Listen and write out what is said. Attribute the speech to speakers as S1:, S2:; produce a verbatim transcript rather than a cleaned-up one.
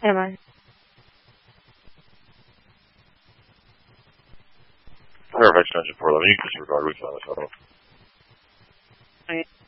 S1: Am I?
S2: Fairfax Engine four eleven, you can disregard, we found this auto.
S1: Right.